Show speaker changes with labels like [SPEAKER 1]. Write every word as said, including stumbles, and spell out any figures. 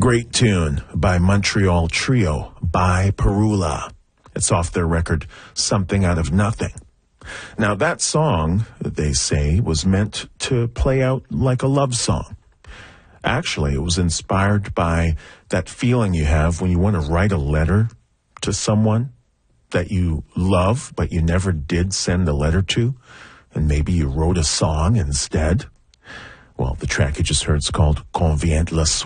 [SPEAKER 1] great tune by Montreal Trio, By Perula. It's off their record, Something Out of Nothing. Now, that song, they say, was meant to play out like a love song. Actually, it was inspired by that feeling you have when you want to write a letter to someone that you love, but you never did send the letter to, and maybe you wrote a song instead. Well, the track you just heard is called Quand vient le soir.